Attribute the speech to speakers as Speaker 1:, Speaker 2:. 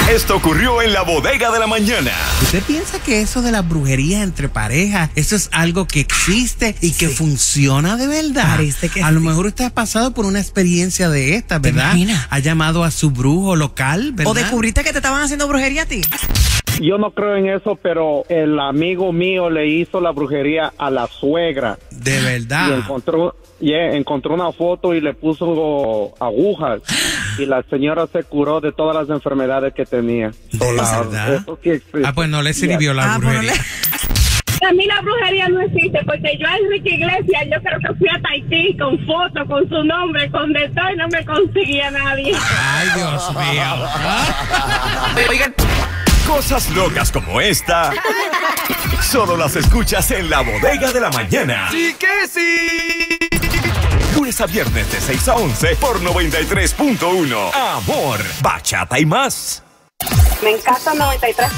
Speaker 1: Esto ocurrió en la bodega de la mañana.
Speaker 2: ¿Usted piensa que eso de las brujerías entre parejas, eso es algo que existe y que funciona de verdad?
Speaker 3: Parece que
Speaker 2: a lo mejor usted ha pasado por una experiencia de esta, ¿verdad? Ha llamado a su brujo local, ¿verdad?
Speaker 3: ¿O descubriste que te estaban haciendo brujería a ti?
Speaker 4: Yo no creo en eso, pero el amigo mío le hizo la brujería a la suegra.
Speaker 2: De verdad.
Speaker 4: Y encontró una foto y le puso agujas. Y la señora se curó de todas las enfermedades que tenía.
Speaker 2: ¿Verdad? Pues no le sirvió la brujería.
Speaker 5: A mí la brujería no existe, porque yo a Enrique Iglesias, yo creo que fui a Tahití con fotos, con su nombre, con de todo, y no me conseguía nadie.
Speaker 2: Ay, Dios mío.
Speaker 1: Oigan, cosas locas como esta solo las escuchas en la bodega de la mañana. ¡Sí que sí! Lunes a viernes de 6 a 11 por 93.1. Amor, bachata y más.
Speaker 5: Me encanta 93.